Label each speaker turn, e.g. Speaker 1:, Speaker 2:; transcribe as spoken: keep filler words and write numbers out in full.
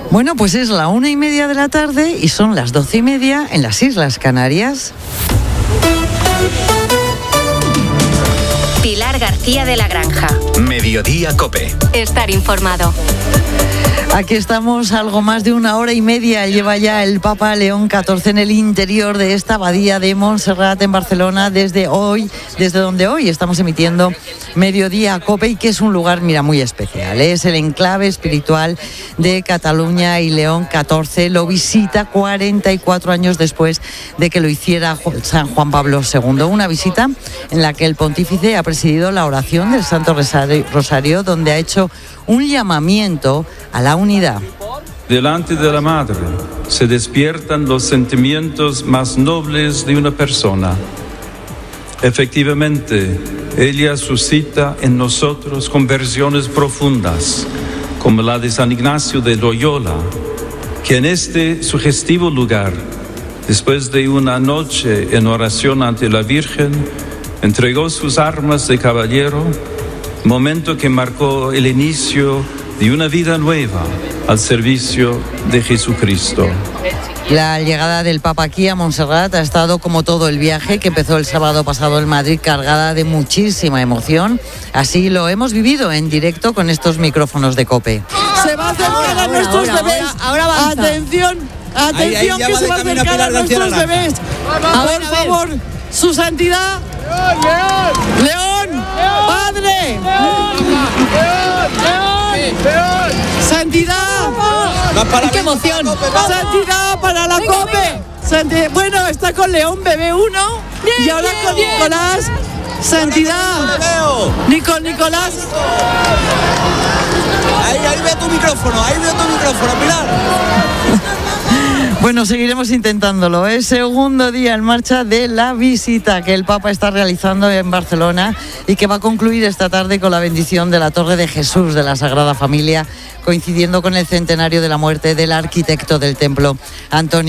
Speaker 1: Bueno, pues es la una y media de la tarde y son las doce y media en las Islas Canarias.
Speaker 2: Pilar García de la Granja.
Speaker 3: Mediodía COPE.
Speaker 2: Estar informado.
Speaker 1: Aquí estamos, algo más de una hora y media lleva ya el Papa León catorce en el interior de esta abadía de Montserrat en Barcelona, desde hoy, desde donde hoy estamos emitiendo Mediodía COPE, y que es un lugar, mira, muy especial. Es el enclave espiritual de Cataluña, y León catorce lo visita cuarenta y cuatro años después de que lo hiciera San Juan Pablo segundo. Una visita en la que el pontífice ha presidido la oración del Santo Rosario, donde ha hecho un llamamiento a la unidad.
Speaker 4: Delante de la Madre se despiertan los sentimientos más nobles de una persona. Efectivamente, ella suscita en nosotros conversiones profundas, como la de San Ignacio de Loyola, que en este sugestivo lugar, después de una noche en oración ante la Virgen, entregó sus armas de caballero, momento que marcó el inicio de una vida nueva al servicio de Jesucristo.
Speaker 1: La llegada del Papa aquí a Montserrat ha estado, como todo el viaje que empezó el sábado pasado en Madrid, cargada de muchísima emoción. Así lo hemos vivido en directo con estos micrófonos de COPE.
Speaker 5: Se va a acercar a nuestros bebés. Ahora, ahora atención, atención, ahí, ahí que se va a acercar a nuestros bebés. A ver, por favor, su santidad. León, León, León, Padre. León, León, León. Santidad. ¡Qué emoción! Santidad para la COPE. Santidad. Bueno, está con León, bebé uno. Y ahora con Nicolás. Santidad. Nicol, Nicolás.
Speaker 6: Ahí, ahí veo tu micrófono, ahí veo tu micrófono, Pilar.
Speaker 1: Bueno, seguiremos intentándolo. Es segundo día en marcha de la visita que el Papa está realizando en Barcelona y que va a concluir esta tarde con la bendición de la Torre de Jesús de la Sagrada Familia, coincidiendo con el centenario de la muerte del arquitecto del templo, Antonio